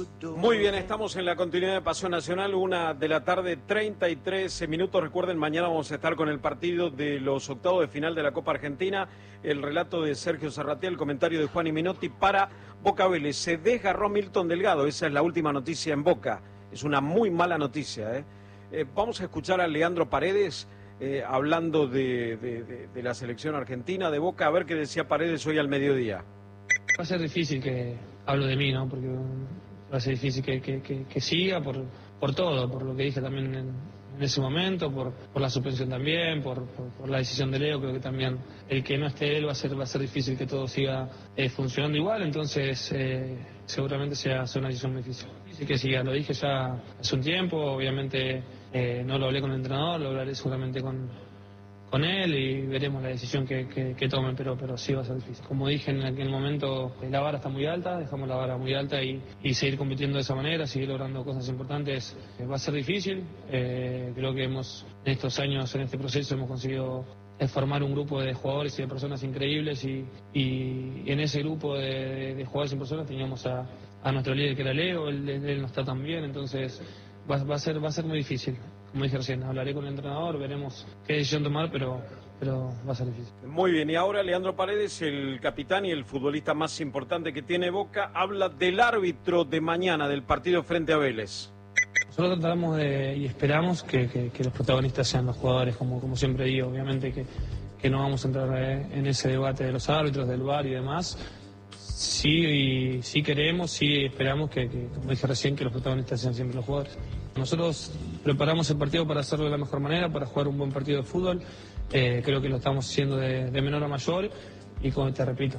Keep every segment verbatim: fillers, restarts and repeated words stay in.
Muy bien, estamos en la continuidad de Pasión Nacional, una de la tarde, treinta y tres minutos. Recuerden, mañana vamos a estar con el partido de los octavos de final de la Copa Argentina. El relato de Sergio Zarratea, el comentario de Juan y Minotti para Boca Vélez. Se desgarró Milton Delgado, esa es la última noticia en Boca. Es una muy mala noticia, ¿eh? Eh, vamos a escuchar a Leandro Paredes eh, hablando de, de, de, de la selección argentina, de Boca, a ver qué decía Paredes hoy al mediodía. Va a ser difícil que hablo de mí, ¿no? Porque va a ser difícil que, que, que, que siga por, por todo, por lo que dije también en, en ese momento, por, por la suspensión también, por, por, por la decisión de Leo. Creo que también el que no esté él va a ser, va a ser difícil que todo siga eh, funcionando igual, entonces eh, seguramente sea, sea una decisión muy difícil. Así que siga, lo dije ya hace un tiempo, obviamente eh, no lo hablé con el entrenador, lo hablaré seguramente con... con él y veremos la decisión que, que, que tomen, pero, pero sí va a ser difícil. Como dije en aquel momento, la vara está muy alta, dejamos la vara muy alta y, y seguir compitiendo de esa manera, seguir logrando cosas importantes, eh, va a ser difícil. Eh, creo que hemos, en estos años, en este proceso, hemos conseguido formar un grupo de jugadores y de personas increíbles y, y, y en ese grupo de, de jugadores y personas teníamos a, a nuestro líder que era Leo, él, él no está tan bien, entonces va, va, a ser, va a ser muy difícil. Como dije recién, hablaré con el entrenador, veremos qué decisión tomar, pero, pero va a ser difícil. Muy bien, y ahora Leandro Paredes, el capitán y el futbolista más importante que tiene Boca, habla del árbitro de mañana del partido frente a Vélez. Nosotros tratamos de, y esperamos que, que, que los protagonistas sean los jugadores, como, como siempre digo, obviamente que, que no vamos a entrar en ese debate de los árbitros, del V A R y demás. Sí, y sí queremos, sí esperamos que, que, como dije recién, que los protagonistas sean siempre los jugadores. Nosotros preparamos el partido para hacerlo de la mejor manera, para jugar un buen partido de fútbol. Eh, creo que lo estamos haciendo de, de menor a mayor y como te repito,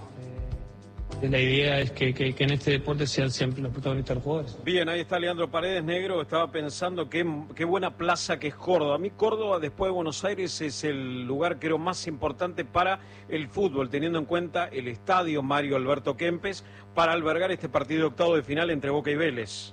eh, la idea es que, que, que en este deporte sean siempre los protagonistas los jugadores. Bien, ahí está Leandro Paredes, negro. Estaba pensando qué, qué buena plaza que es Córdoba. A mí Córdoba, después de Buenos Aires, es el lugar creo más importante para el fútbol, teniendo en cuenta el estadio Mario Alberto Kempes para albergar este partido de octavo de final entre Boca y Vélez.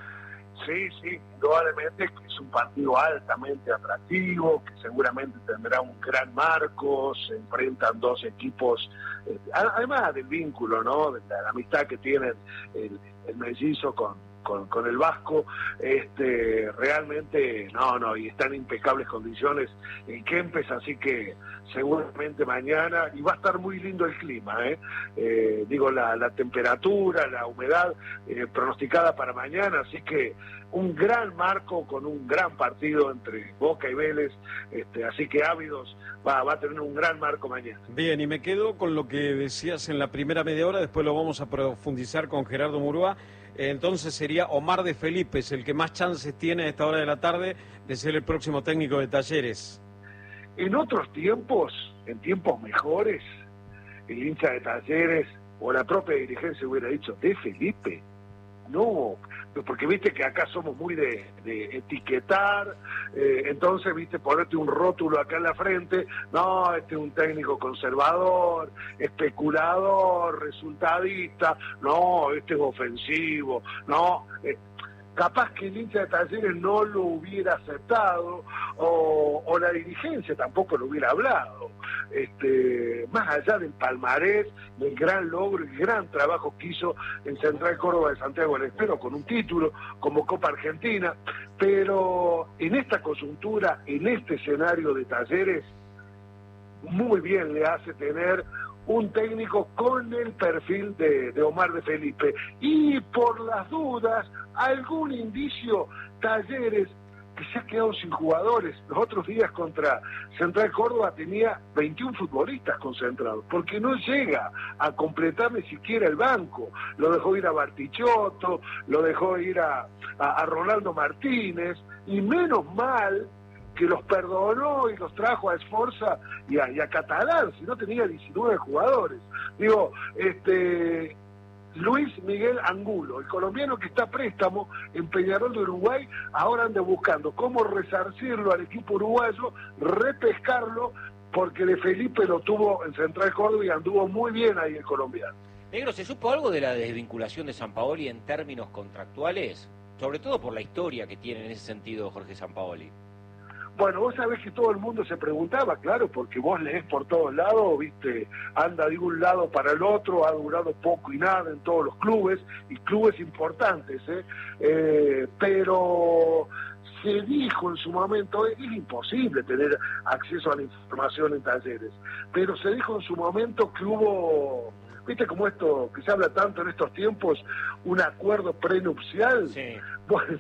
Sí, sí, indudablemente que es un partido altamente atractivo, que seguramente tendrá un gran marco, se enfrentan dos equipos, eh, además del vínculo, ¿no?, de la, la amistad que tienen el, el mellizo con, con, con el vasco, este, realmente, no, no, y está en impecables condiciones en Kempes, así que seguramente mañana, y va a estar muy lindo el clima, ¿eh? Eh, digo, la, la temperatura, la humedad eh, pronosticada para mañana, así que un gran marco con un gran partido entre Boca y Vélez, este, así que ávidos, va, va a tener un gran marco mañana. Bien, y me quedo con lo que decías en la primera media hora, después lo vamos a profundizar con Gerardo Murúa. Entonces sería Omar de Felipes el que más chances tiene a esta hora de la tarde de ser el próximo técnico de Talleres. En otros tiempos, en tiempos mejores, el hincha de Talleres o la propia dirigencia hubiera dicho, ¿de Felipe? No, porque viste que acá somos muy de, de etiquetar, eh, entonces viste ponerte un rótulo acá en la frente, no, este es un técnico conservador, especulador, resultadista, no, este es ofensivo, no, eh, capaz que el hincha de Talleres no lo hubiera aceptado o, o la dirigencia tampoco lo hubiera hablado. Este, más allá del palmarés, del gran logro y gran trabajo que hizo en Central Córdoba de Santiago del Estero con un título como Copa Argentina, pero en esta coyuntura, en este escenario de Talleres, muy bien le hace tener un técnico con el perfil de, de Omar de Felipe, y por las dudas, algún indicio, Talleres, que se ha quedado sin jugadores. Los otros días contra Central Córdoba tenía veintiún futbolistas concentrados, porque no llega a completar ni siquiera el banco. Lo dejó ir a Bartichotto, lo dejó ir a, a, a Ronaldo Martínez, y menos mal que los perdonó y los trajo a Esforza y a, y a Catalán, si no tenía diecinueve jugadores. Digo, este Luis Miguel Angulo, el colombiano que está a préstamo en Peñarol de Uruguay, ahora anda buscando cómo resarcirlo al equipo uruguayo, repescarlo, porque de Felipe lo tuvo en Central Córdoba y anduvo muy bien ahí el colombiano. Negro, ¿se supo algo de la desvinculación de Sampaoli en términos contractuales? Sobre todo por la historia que tiene en ese sentido Jorge Sampaoli. Bueno, vos sabés que todo el mundo se preguntaba, claro, porque vos leés por todos lados, viste, anda de un lado para el otro, ha durado poco y nada en todos los clubes, y clubes importantes, ¿eh? Eh, pero se dijo en su momento, es imposible tener acceso a la información en Talleres, pero se dijo en su momento que hubo... ¿Viste como esto que se habla tanto en estos tiempos, un acuerdo prenupcial? Sí. Bueno,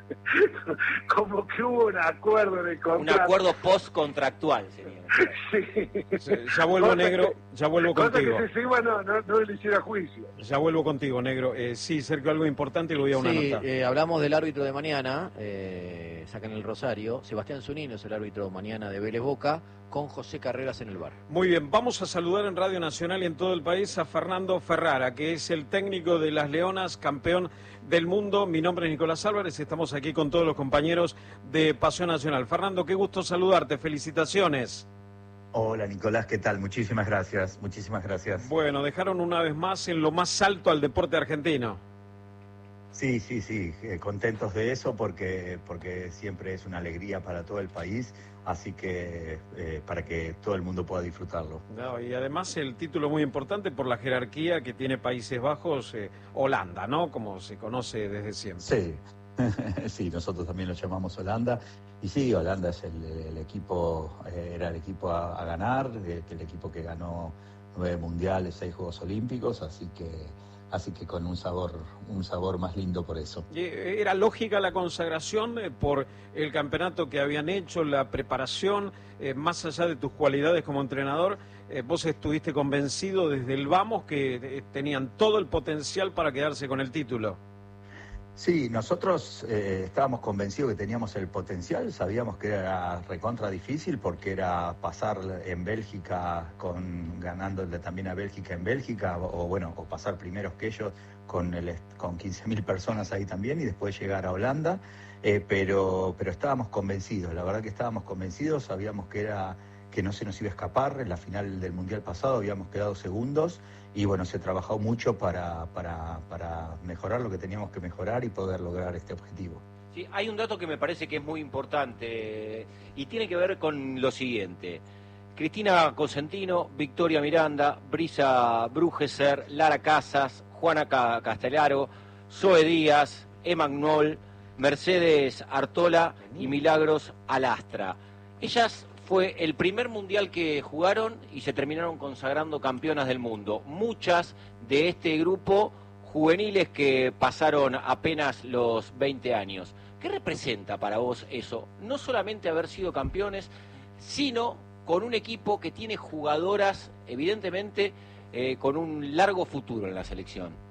como que hubo un acuerdo de contrato. Un acuerdo postcontractual sería. Sí. Sí, ya vuelvo, Cosa Negro, que- ya vuelvo cosa contigo. que si se iba no, no, no le hiciera juicio. Ya vuelvo contigo, Negro. Eh, sí, Sergio, algo importante y lo voy a una Sí, nota. eh, hablamos del árbitro de mañana, eh, sacan el Rosario. Sebastián Zunino es el árbitro mañana de Vélez Boca, con José Carreras en el bar. Muy bien, vamos a saludar en Radio Nacional y en todo el país a Fernando Ferrara, que es el técnico de las Leonas, campeón del mundo. Mi nombre es Nicolás Álvarez, estamos aquí con todos los compañeros de Pasión Nacional. Fernando, qué gusto saludarte, felicitaciones. Hola Nicolás, ¿qué tal? Muchísimas gracias, muchísimas gracias. Bueno, dejaron una vez más en lo más alto al deporte argentino. Sí, sí, sí, eh, contentos de eso porque, porque siempre es una alegría para todo el país, así que eh, para que todo el mundo pueda disfrutarlo. No, y además el título muy importante por la jerarquía que tiene Países Bajos, eh, Holanda, ¿no? Como se conoce desde siempre. Sí, sí, nosotros también lo llamamos Holanda. Y sí, Holanda es el, el equipo, eh, era el equipo a, a ganar, el, el equipo que ganó nueve mundiales, seis Juegos Olímpicos, así que... Así que con un sabor, un sabor más lindo por eso. ¿Era lógica la consagración eh, por el campeonato que habían hecho, la preparación, eh, más allá de tus cualidades como entrenador? Eh, ¿Vos estuviste convencido desde el vamos que eh, tenían todo el potencial para quedarse con el título? Sí, nosotros eh, estábamos convencidos que teníamos el potencial, sabíamos que era recontra difícil porque era pasar en Bélgica con ganándole también a Bélgica en Bélgica, o, o bueno, o pasar primeros que ellos con el con quince mil personas ahí también y después llegar a Holanda, eh, pero pero estábamos convencidos, la verdad que estábamos convencidos, sabíamos que era que no se nos iba a escapar. En la final del Mundial pasado habíamos quedado segundos y bueno, se trabajó mucho para, para, para mejorar lo que teníamos que mejorar y poder lograr este objetivo. Sí, hay un dato que me parece que es muy importante y tiene que ver con lo siguiente. Cristina Cosentino, Victoria Miranda, Brisa Brugeser, Lara Casas, Juana Castellaro, Zoe Díaz, Emma Knoll, Mercedes Artola y Milagros Alastra. Ellas fue el primer mundial que jugaron y se terminaron consagrando campeonas del mundo. Muchas de este grupo juveniles que pasaron apenas los veinte años. ¿Qué representa para vos eso? No solamente haber sido campeones, sino con un equipo que tiene jugadoras, evidentemente, eh, con un largo futuro en la selección.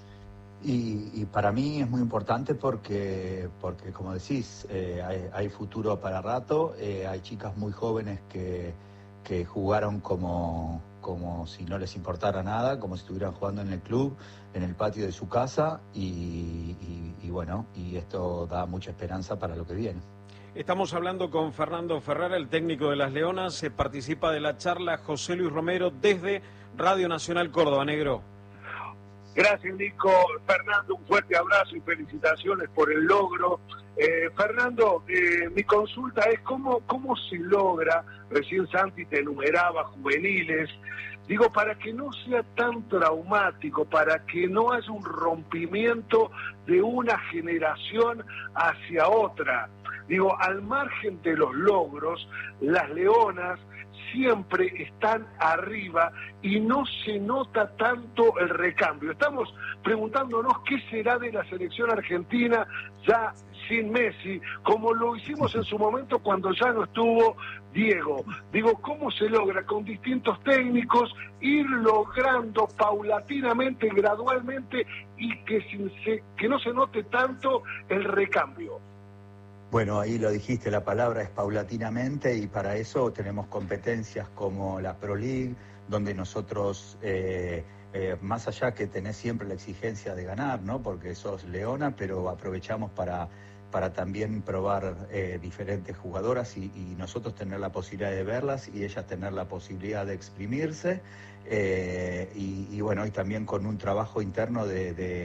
Y, y para mí es muy importante porque, porque como decís, eh, hay, hay futuro para rato, eh, hay chicas muy jóvenes que, que jugaron como, como si no les importara nada, como si estuvieran jugando en el club, en el patio de su casa, y, y, y bueno, y esto da mucha esperanza para lo que viene. Estamos hablando con Fernando Ferrara, el técnico de las Leonas. Se participa de la charla José Luis Romero desde Radio Nacional Córdoba. Negro. Gracias, Nico. Fernando, un fuerte abrazo y felicitaciones por el logro. Eh, Fernando, eh, mi consulta es cómo, cómo se logra, recién Santi te enumeraba juveniles, digo, para que no sea tan traumático, para que no haya un rompimiento de una generación hacia otra. Digo, al margen de los logros, las Leonas siempre están arriba y no se nota tanto el recambio. Estamos preguntándonos qué será de la selección argentina ya sin Messi, como lo hicimos en su momento cuando ya no estuvo Diego. Digo, ¿cómo se logra con distintos técnicos ir logrando paulatinamente, gradualmente y que, sin se, que no se note tanto el recambio? Bueno, ahí lo dijiste, la palabra es paulatinamente y para eso tenemos competencias como la Pro League, donde nosotros, eh, eh, más allá que tenés siempre la exigencia de ganar, ¿no? Porque sos leona, pero aprovechamos para, para también probar eh, diferentes jugadoras y, y nosotros tener la posibilidad de verlas y ellas tener la posibilidad de exprimirse eh, y, y bueno, y también con un trabajo interno de... de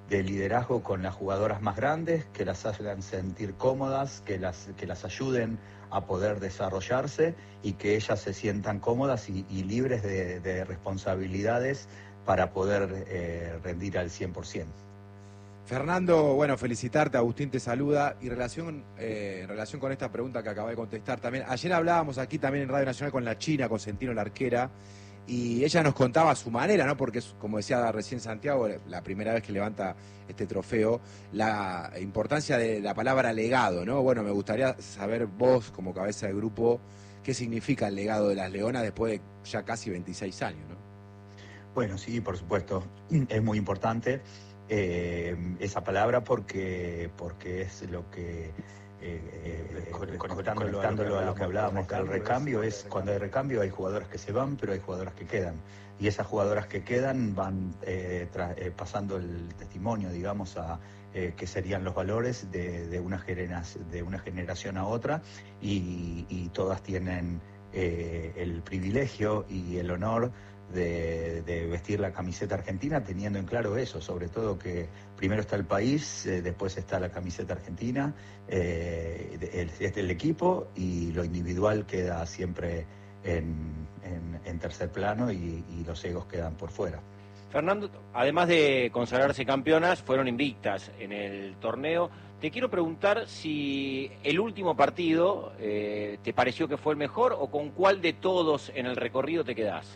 de liderazgo con las jugadoras más grandes, que las hagan sentir cómodas, que las, que las ayuden a poder desarrollarse y que ellas se sientan cómodas y, y libres de, de responsabilidades para poder eh, rendir al cien por ciento. Fernando, bueno, felicitarte, Agustín te saluda. Y relación, eh, en relación con esta pregunta que acabé de contestar también, ayer hablábamos aquí también en Radio Nacional con la China, con Centino, la arquera, y ella nos contaba a su manera, ¿no? Porque es, como decía recién Santiago, la primera vez que levanta este trofeo, la importancia de la palabra legado, ¿no? Bueno, me gustaría saber vos, como cabeza de grupo, qué significa el legado de las Leonas después de ya casi veintiséis años, ¿no? Bueno, sí, por supuesto, es muy importante eh, esa palabra porque, porque es lo que... Eh, eh, conectándolo, conectándolo a lo que hablábamos del recambio, es cuando hay recambio hay jugadoras que se van, pero hay jugadoras que quedan. Y esas jugadoras que quedan van eh, tra, eh, pasando el testimonio, digamos, a eh, que serían los valores de, de, una generación, de una generación a otra, y, y todas tienen eh, el privilegio y el honor De, de vestir la camiseta argentina, teniendo en claro eso, sobre todo que primero está el país, eh, después está la camiseta argentina, eh, el, es el equipo, y lo individual queda siempre en, en, en tercer plano y, y los egos quedan por fuera. Fernando, además de consagrarse campeonas, fueron invictas en el torneo. Te quiero preguntar si el último partido eh, te pareció que fue el mejor, o con cuál de todos en el recorrido te quedás.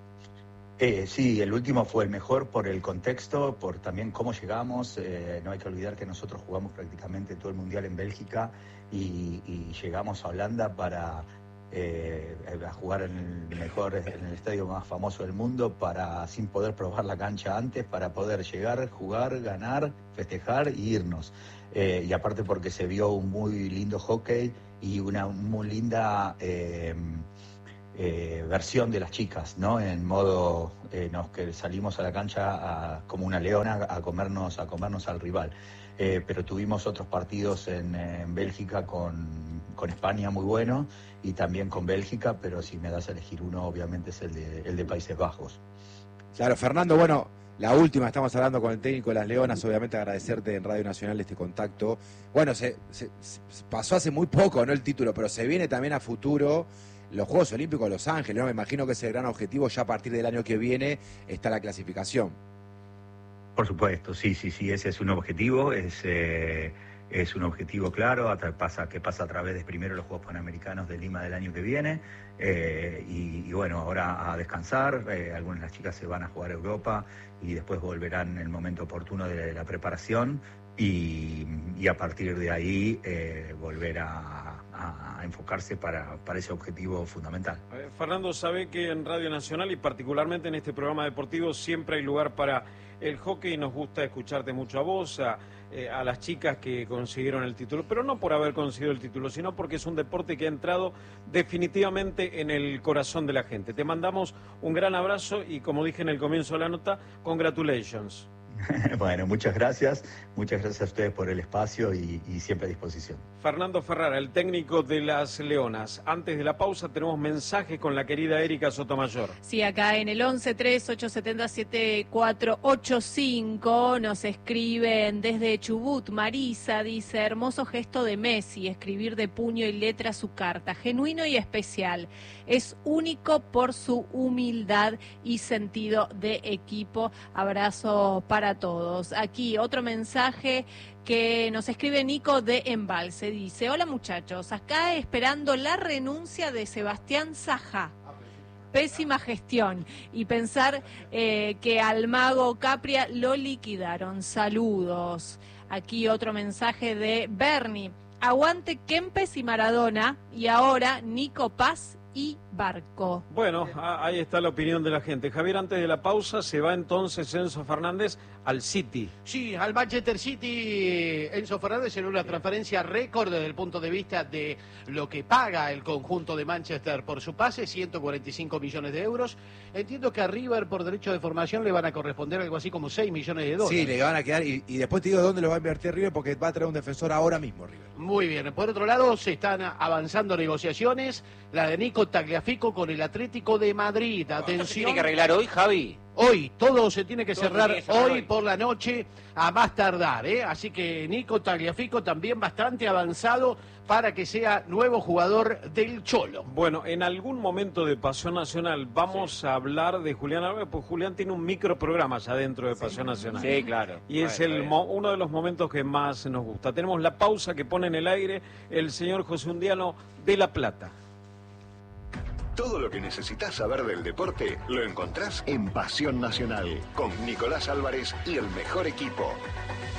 Eh, sí, el último fue el mejor por el contexto, por también cómo llegamos. Eh, no hay que olvidar que nosotros jugamos prácticamente todo el Mundial en Bélgica y, y llegamos a Holanda para eh, a jugar en el mejor, en el estadio más famoso del mundo, para sin poder probar la cancha antes, para poder llegar, jugar, ganar, festejar e irnos. Eh, y aparte porque se vio un muy lindo hockey y una muy linda... Eh, Eh, versión de las chicas, ¿no? En modo, eh, nos que salimos a la cancha a, como una leona a comernos, a comernos al rival. Eh, pero tuvimos otros partidos en, en Bélgica con, con España muy buenos, y también con Bélgica, pero si me das a elegir uno, obviamente es el de, el de Países Bajos. Claro, Fernando, bueno, la última, estamos hablando con el técnico de las Leonas, obviamente agradecerte en Radio Nacional este contacto. Bueno, se, se, se pasó hace muy poco, ¿no? El título, pero se viene también a futuro los Juegos Olímpicos de Los Ángeles, ¿no? Me imagino que ese gran objetivo, ya a partir del año que viene, está la clasificación. Por supuesto, sí, sí, sí, ese es un objetivo, es, eh, es un objetivo claro, pasa, que pasa a través de primero los Juegos Panamericanos de Lima del año que viene, eh, y, y bueno, ahora a descansar, eh, algunas de las chicas se van a jugar a Europa y después volverán en el momento oportuno de la preparación, y, y a partir de ahí eh, volver a, a enfocarse para, para ese objetivo fundamental. Eh, Fernando, sabe que en Radio Nacional y particularmente en este programa deportivo siempre hay lugar para el hockey. Nos gusta escucharte mucho a vos, a, eh, a las chicas que consiguieron el título, pero no por haber conseguido el título, sino porque es un deporte que ha entrado definitivamente en el corazón de la gente. Te mandamos un gran abrazo y, como dije en el comienzo de la nota, congratulations. Bueno, muchas gracias, muchas gracias a ustedes por el espacio y, y siempre a disposición. Fernando Ferrara, el técnico de las Leonas. Antes de la pausa tenemos mensajes con la querida Erika Sotomayor. Sí, acá en el once tres ocho siete cero siete cuatro ocho cinco nos escriben desde Chubut. Marisa dice: hermoso gesto de Messi, escribir de puño y letra su carta, genuino y especial. Es único por su humildad y sentido de equipo. Abrazo para todos. Aquí otro mensaje que nos escribe Nico de Embalse. Dice: hola muchachos, acá esperando la renuncia de Sebastián Saja. Pésima gestión. Y pensar eh, que al mago Capria lo liquidaron. Saludos. Aquí otro mensaje de Bernie. Aguante Kempes y Maradona. Y ahora Nico Paz y Barco. Bueno, ahí está la opinión de la gente. Javier, antes de la pausa, se va entonces Enzo Fernández al City. Sí, al Manchester City. Enzo Fernández en una transferencia récord desde el punto de vista de lo que paga el conjunto de Manchester por su pase, ciento cuarenta y cinco millones de euros. Entiendo que a River, por derecho de formación, le van a corresponder algo así como seis millones de dólares. Sí, le van a quedar, y, y después te digo dónde lo va a invertir River, porque va a traer un defensor ahora mismo, River. Muy bien. Por otro lado, se están avanzando negociaciones, la de Nico Tagliafico con el Atlético de Madrid. Atención. ¿Esto se tiene que arreglar hoy, Javi? Hoy, todo se tiene que Todo se cerrar tiene que cerrar hoy, hoy. por la noche, a más tardar, ¿eh? Así que Nico Tagliafico también bastante avanzado para que sea nuevo jugador del Cholo. Bueno, en algún momento de Pasión Nacional vamos sí. a hablar de Julián Álvarez, pues Julián tiene un microprograma ya dentro de Pasión sí. Nacional. Sí, claro. Y es el mo uno de los momentos que más nos gusta. Tenemos la pausa que pone en el aire el señor José Undiano de La Plata. Todo lo que necesitas saber del deporte lo encontrás en Pasión Nacional, con Nicolás Álvarez y el mejor equipo.